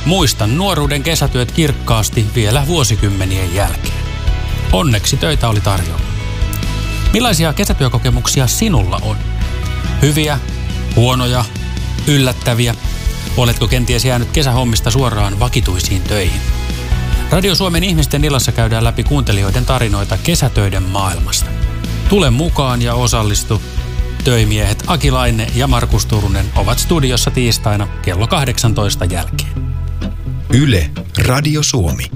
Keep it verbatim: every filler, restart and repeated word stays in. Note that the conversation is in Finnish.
Muistan nuoruuden kesätyöt kirkkaasti vielä vuosikymmenien jälkeen. Onneksi töitä oli tarjolla. Millaisia kesätyökokemuksia sinulla on? Hyviä, huonoja, yllättäviä? Oletko kenties jäänyt kesähommista suoraan vakituisiin töihin? Radio Suomen ihmisten illassa käydään läpi kuuntelijoiden tarinoita kesätöiden maailmasta. Tule mukaan ja osallistu. Töimiehet Aki Laine ja Markus Turunen ovat studiossa tiistaina kello kahdeksantoista jälkeen. Yle Radio Suomi.